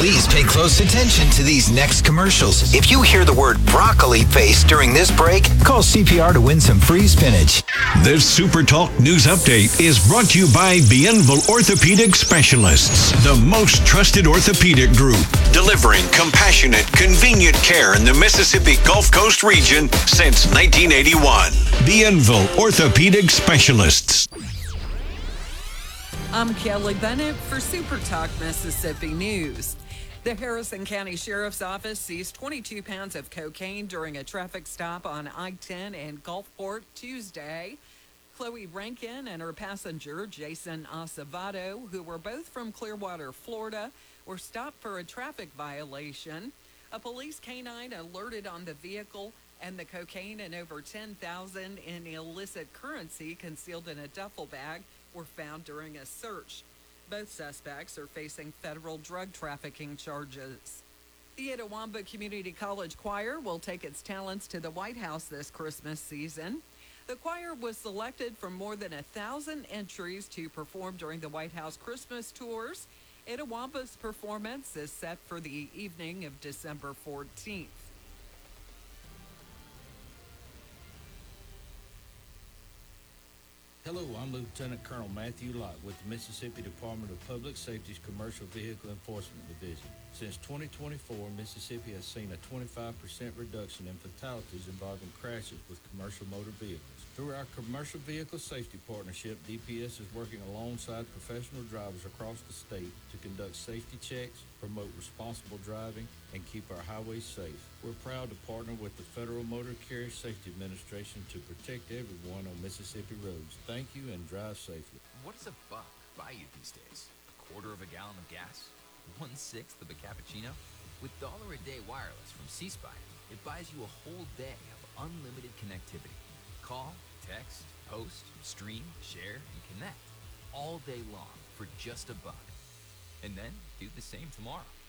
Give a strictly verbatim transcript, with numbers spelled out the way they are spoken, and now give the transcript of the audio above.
Please pay close attention to these next commercials. If you hear the word broccoli face during this break, call C P R to win some free spinach. This Super Talk News Update is brought to you by Bienville Orthopedic Specialists, the most trusted orthopedic group, delivering compassionate, convenient care in the Mississippi Gulf Coast region since nineteen eighty-one. Bienville Orthopedic Specialists. I'm Kelly Bennett for Super Talk Mississippi News. The Harrison County Sheriff's Office seized twenty-two pounds of cocaine during a traffic stop on I ten in Gulfport Tuesday. Chloe Rankin and her passenger, Jason Acevedo, who were both from Clearwater, Florida, were stopped for a traffic violation. A police canine alerted on the vehicle, and the cocaine and over ten thousand dollars in illicit currency concealed in a duffel bag were found during a search. Both suspects are facing federal drug trafficking charges. The Itawamba Community College Choir will take its talents to the White House this Christmas season. The choir was selected from more than a thousand entries to perform during the White House Christmas tours. Itawamba's performance is set for the evening of December fourteenth. Hello, I'm Lieutenant Colonel Matthew Locke with the Mississippi Department of Public Safety's Commercial Vehicle Enforcement Division. Since twenty twenty-four, Mississippi has seen a twenty-five percent reduction in fatalities involving crashes with commercial motor vehicles. Through our Commercial Vehicle Safety Partnership, D P S is working alongside professional drivers across the state to conduct safety checks, promote responsible driving, and keep our highways safe. We're proud to partner with the Federal Motor Carrier Safety Administration to protect everyone on Mississippi roads. Thank you and drive safely. What does a buck buy you these days? A quarter of a gallon of gas? One-sixth of a cappuccino? With Dollar a Day Wireless from C Spire, it buys you a whole day of unlimited connectivity. Call, text, post, stream, share, and connect all day long for just a buck. And then do the same tomorrow.